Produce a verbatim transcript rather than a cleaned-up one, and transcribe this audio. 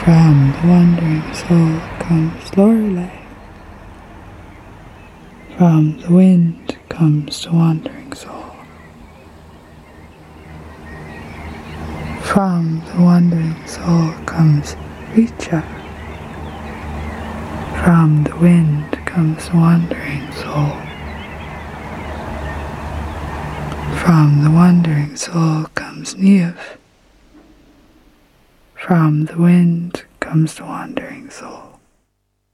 From the wandering soul comes Lorelei. From the wind comes the wandering soul. From the wandering soul comes Richa. From the wind comes the wandering soul. From the wandering soul comes Niamh. From the wind comes the wandering soul.